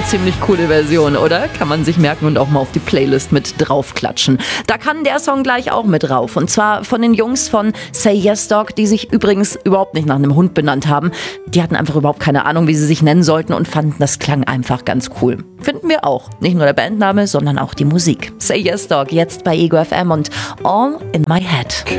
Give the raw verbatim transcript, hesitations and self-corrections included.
ziemlich coole Version, oder? Kann man sich merken und auch mal auf die Playlist mit draufklatschen. Da kann der Song gleich auch mit drauf. Und zwar von den Jungs von Say Yes Dog, die sich übrigens überhaupt nicht nach einem Hund benannt haben. Die hatten einfach überhaupt keine Ahnung, wie sie sich nennen sollten und fanden, das klang einfach ganz cool. Finden wir auch. Nicht nur der Bandname, sondern auch die Musik. Say Yes Dog, jetzt bei Ego F M und All in My Head.